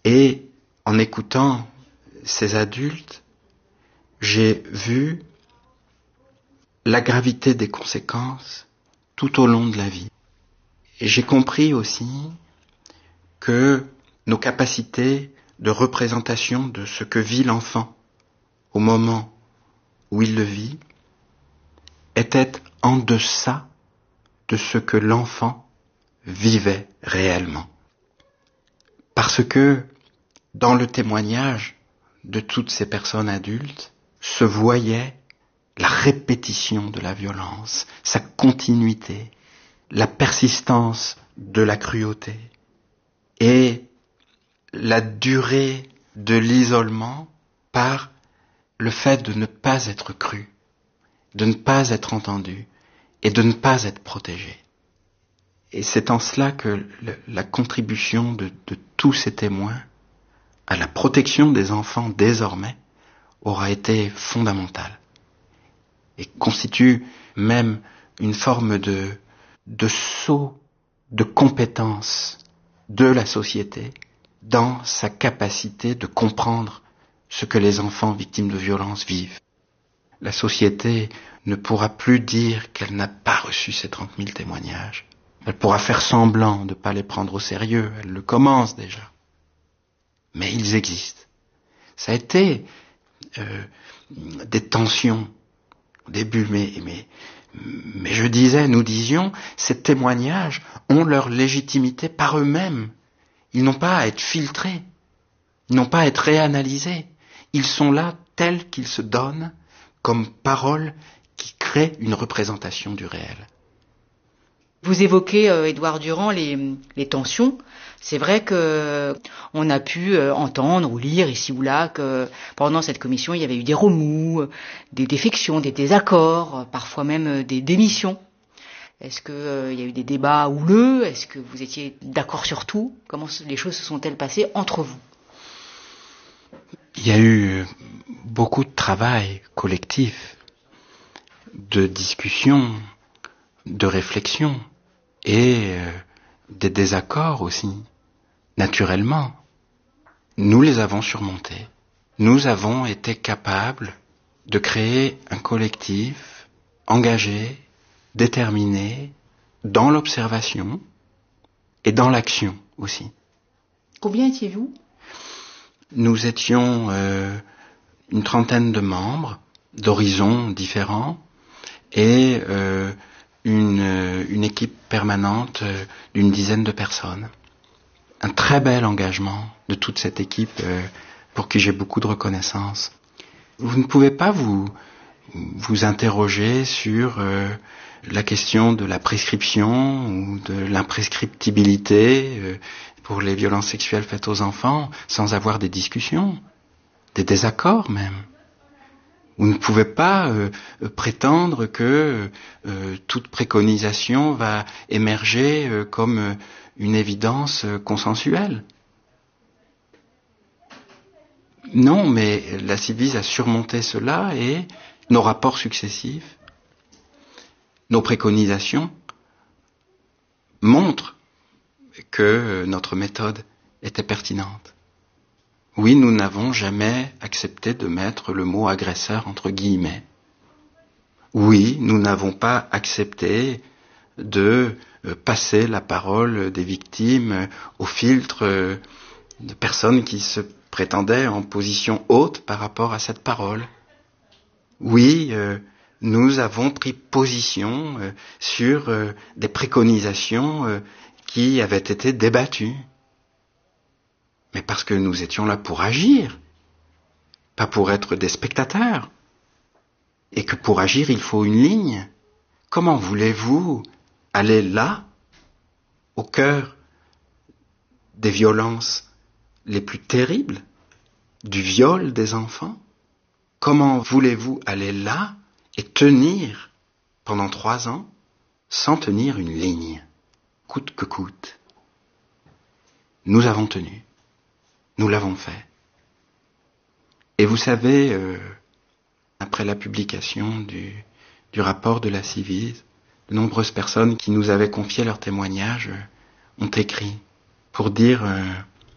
Et en écoutant ces adultes, j'ai vu la gravité des conséquences tout au long de la vie. Et j'ai compris aussi que nos capacités de représentation de ce que vit l'enfant au moment où il le vit étaient en deçà de ce que l'enfant vivait réellement. Parce que dans le témoignage de toutes ces personnes adultes se voyait la répétition de la violence, sa continuité, la persistance de la cruauté et la durée de l'isolement par le fait de ne pas être cru, de ne pas être entendu et de ne pas être protégé. Et c'est en cela que la contribution de tous ces témoins à la protection des enfants désormais aura été fondamentale et constitue même une forme de saut de compétence de la société dans sa capacité de comprendre ce que les enfants victimes de violences vivent. La société ne pourra plus dire qu'elle n'a pas reçu ces 30 000 témoignages. Elle pourra faire semblant de ne pas les prendre au sérieux, elle le commence déjà. Mais ils existent. Ça a été des tensions au début, mais je disais, nous disions, ces témoignages ont leur légitimité par eux-mêmes. Ils n'ont pas à être filtrés, ils n'ont pas à être réanalysés. Ils sont là tels qu'ils se donnent comme paroles qui créent une représentation du réel. Vous évoquez, Édouard Durand, les tensions. C'est vrai que on a pu entendre ou lire ici ou là que pendant cette commission, il y avait eu des remous, des défections, des désaccords, parfois même des démissions. Est-ce que il y a eu des débats houleux? Est-ce que vous étiez d'accord sur tout? Comment les choses se sont-elles passées entre vous? Il y a eu beaucoup de travail collectif, de discussion, de réflexion et des désaccords aussi, naturellement. Nous les avons surmontés. Nous avons été capables de créer un collectif engagé, déterminé, dans l'observation et dans l'action aussi. Combien étiez-vous? Nous étions une trentaine de membres d'horizons différents et une équipe permanente d'une dizaine de personnes. Un très bel engagement de toute cette équipe pour qui j'ai beaucoup de reconnaissance. Vous ne pouvez pas vous interroger sur la question de la prescription ou de l'imprescriptibilité pour les violences sexuelles faites aux enfants sans avoir des discussions, des désaccords même. Vous ne pouvez pas prétendre que toute préconisation va émerger comme une évidence consensuelle. Non, mais la Ciivise a surmonté cela et nos rapports successifs, nos préconisations montrent que notre méthode était pertinente. Oui, nous n'avons jamais accepté de mettre le mot agresseur entre guillemets. Oui, nous n'avons pas accepté de passer la parole des victimes au filtre de personnes qui se prétendaient en position haute par rapport à cette parole. Oui, nous avons pris position sur des préconisations qui avaient été débattues. Mais parce que nous étions là pour agir, pas pour être des spectateurs. Et que pour agir, il faut une ligne. Comment voulez-vous aller là, au cœur des violences les plus terribles, du viol des enfants? Comment voulez-vous aller là et tenir pendant 3 ans sans tenir une ligne, coûte que coûte? Nous avons tenu. Nous l'avons fait. Et vous savez, après la publication du rapport de la Ciivise, de nombreuses personnes qui nous avaient confié leurs témoignages ont écrit pour dire